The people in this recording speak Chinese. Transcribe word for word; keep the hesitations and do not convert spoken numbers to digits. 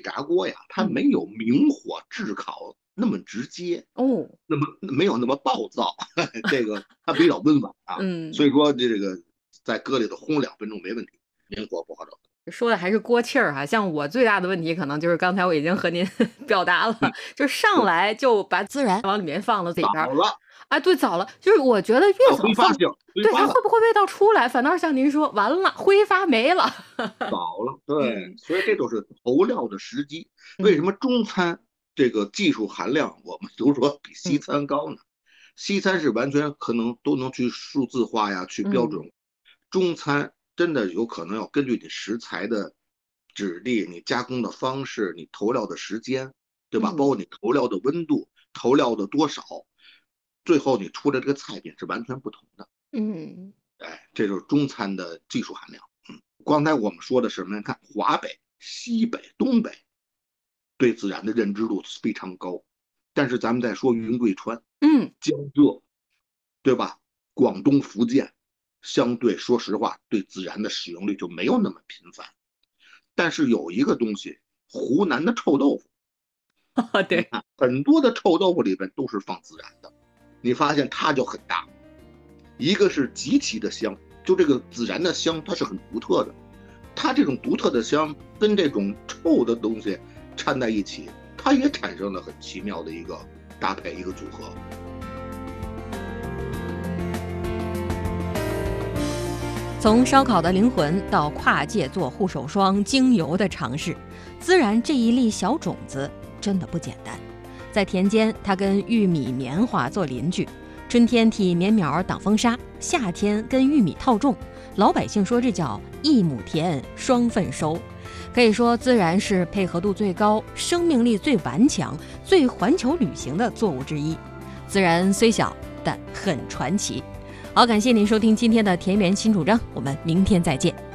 炸锅呀，它没有明火炙烤那么直接， 哦， 那么没有那么暴躁，这个它比较温婉啊， 嗯， 所以说这个在锅里头烘两分钟没问题，明火不好找。 说的还是锅气儿哈。像我最大的问题可能就是刚才我已经和您表达了， 嗯， 就上是来就把孜然往里面放了里边儿。 早了， 哎，对，早了，就是我觉得越要早放， 挥发性，挥对，它发了。 会不会味道出来，反倒像您说，完了，挥发没了。 早了，对， 嗯所以这都是投料的时机。为什嗯么中餐这个技术含量我们都说比西嗯餐高呢？西餐是完全可能都能去数字化呀，去标嗯准，中餐真的有可能要根据你食材的质地、你加工的方式、你投料的时间，对吧？包嗯括你投料的温度、投料的多少，最后你出的这个菜品是完全不同的。 嗯哎，这就是中餐的技术含量。嗯，刚才我们说的是什么？看华北、西北、东北对孜然的认知度非常高，但是咱们再说云贵川、 嗯， 江浙，对吧？广东、福建，相对说实话，对孜然的使用率就没有那么频繁。但是有一个东西，湖南的臭豆腐，你对， 看很多的臭豆腐里边都是放孜然的，你发现它就很大。一个是极其的香，就这个孜然的香，它是很独特的。它这种独特的香跟这种臭的东西掺在一起，它也产生了很奇妙的一个搭配，一个组合。 从烧烤的灵魂到跨界做护手霜、精油的尝试，孜然这一粒小种子真的不简单。在田间，它跟玉米、棉花做邻居，春天替棉苗挡风沙，夏天跟玉米套种。老百姓说这叫一亩田双份收。可以说，孜然是配合度最高、生命力最顽强、最环球旅行的作物之一。孜然虽小，但很传奇。好，感谢您收听今天的田园新主张，我们明天再见。